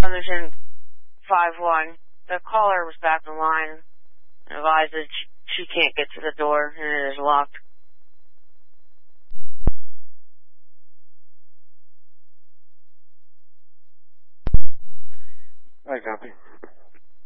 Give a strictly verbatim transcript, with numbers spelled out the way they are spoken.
Anderson five one. The caller was back in line and advised that she, she can't get to the door and it is locked. I copy.